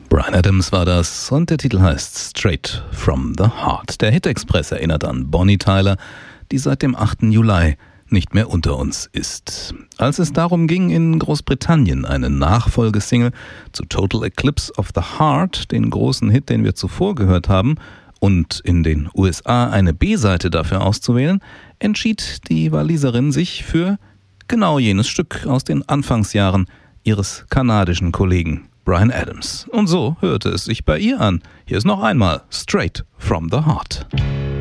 Bryan Adams war das und der Titel heißt Straight from the Heart. Der Hit-Express erinnert an Bonnie Tyler, die seit dem 8. Juli nicht mehr unter uns ist. Als es darum ging, in Großbritannien eine Nachfolgesingle zu Total Eclipse of the Heart, den großen Hit, den wir zuvor gehört haben, und in den USA eine B-Seite dafür auszuwählen, entschied die Waliserin sich für genau jenes Stück aus den Anfangsjahren ihres kanadischen Kollegen Bryan Adams. Und so hörte es sich bei ihr an. Hier ist noch einmal Straight from the Heart.